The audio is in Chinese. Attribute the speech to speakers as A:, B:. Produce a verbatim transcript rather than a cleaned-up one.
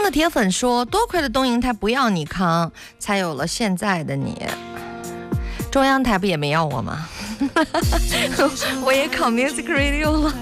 A: 的铁粉说，多亏了东瀛台不要你康，才有了现在的你。中央台不也没要我吗？我也考 Music Radio 了。